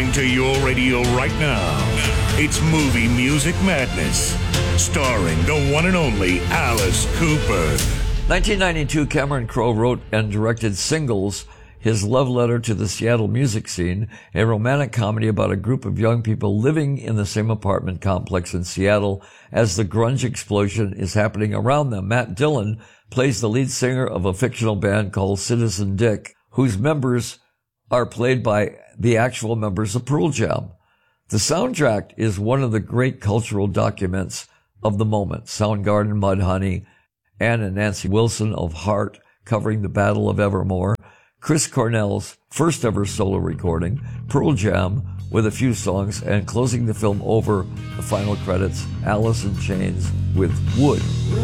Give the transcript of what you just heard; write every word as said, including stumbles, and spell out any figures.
coming to your radio right now. It's Movie Music Madness, starring the one and only Alice Cooper. nineteen ninety-two, Cameron Crowe wrote and directed Singles, his love letter to the Seattle music scene, a romantic comedy about a group of young people living in the same apartment complex in Seattle as the grunge explosion is happening around them. Matt Dillon plays the lead singer of a fictional band called Citizen Dick, whose members are played by the actual members of Pearl Jam. The soundtrack is one of the great cultural documents of the moment. Soundgarden, Mudhoney, Ann and Nancy Wilson of Heart covering the Battle of Evermore, Chris Cornell's first ever solo recording, Pearl Jam with a few songs, and closing the film over the final credits, Alice in Chains with Wood.